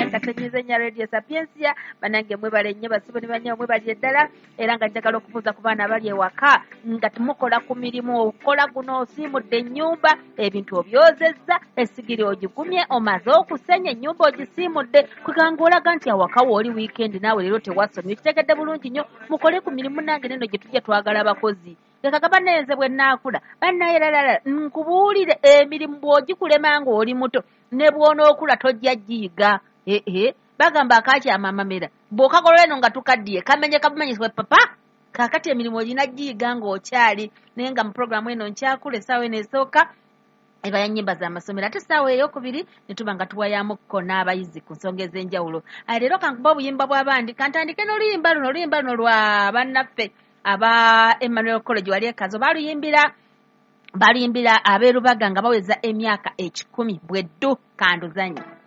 katenyize nya radio Sapiensia banange mwebale nnyo basibo ne banyo mwebale ddala era nga njagala okubuuza ku baana abali ewaka nga tumukola ku mirimu okola guno osiimudde ennyumba ebintu obyozezza esigiri ogigumye omaze okusenya ennyumba ogisiimudde kweganga olaga nti awaka wooli wiikendi naawe leero tewasomye kitegedde bulungi nnyo mukole ku mirimu nange neno gye tujja twagala abakozi leka gabanenze bwe nnaakula bannayeralala nkubuulire emirimu bw'ogikulema ng'oli muto ne bw'onookula tojja giyiga bagamba akakyama amamera bw'okagolola eno nga tukaddiye kamenye kabumanyisibwe papa kaakati emirimu olina giyiga ng'okyali naye nga mu puroguramu eno nkyakula essaawa eno esooka eba ya nnyimba z'amasomero ate essaawa ey'okubiri ne tuba nga tuwayamukko n'abayizi ku nsonga ez'enjawulo leero kankuba obuyimba bw'abandi kantandike n'oluyimba luno lwa bannaffe aba Emmanuel College wali ekazo baluyimbira ab'e Lubaga nga baweza emyaka 10 bweddu kanduzanyi